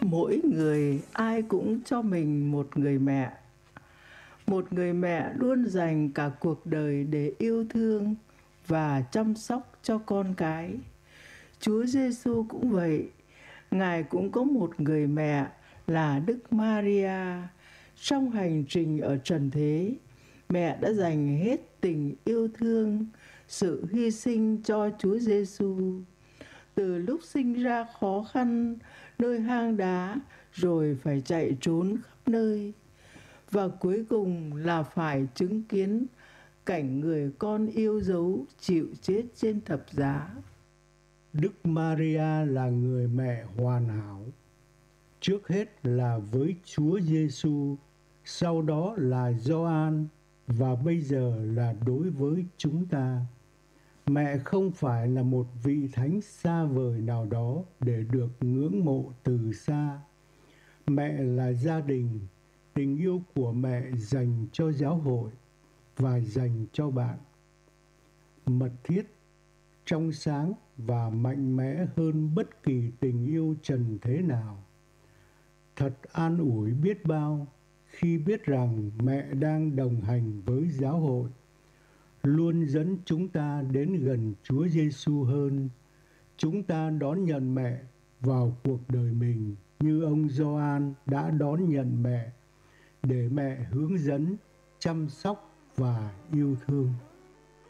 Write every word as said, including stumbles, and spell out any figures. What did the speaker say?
Mỗi người ai cũng cho mình một người mẹ. Một người mẹ luôn dành cả cuộc đời để yêu thương và chăm sóc cho con cái. Chúa Giêsu cũng vậy. Ngài cũng có một người mẹ là Đức Maria. Trong hành trình ở trần thế, mẹ đã dành hết tình yêu thương, sự hy sinh cho Chúa Giêsu. Từ lúc sinh ra khó khăn, nơi hang đá, rồi phải chạy trốn khắp nơi. Và cuối cùng là phải chứng kiến cảnh người con yêu dấu chịu chết trên thập giá. Đức Maria là người mẹ hoàn hảo. Trước hết là với Chúa Giêsu, sau đó là Gioan và bây giờ là đối với chúng ta. Mẹ không phải là một vị thánh xa vời nào đó để được ngưỡng mộ từ xa. Mẹ là gia đình, tình yêu của mẹ dành cho giáo hội và dành cho bạn. Mật thiết, trong sáng và mạnh mẽ hơn bất kỳ tình yêu trần thế nào. Thật an ủi biết bao khi biết rằng mẹ đang đồng hành với giáo hội, luôn dẫn chúng ta đến gần Chúa Giêsu hơn. Chúng ta đón nhận mẹ vào cuộc đời mình như ông Gioan đã đón nhận mẹ, để mẹ hướng dẫn, chăm sóc và yêu thương.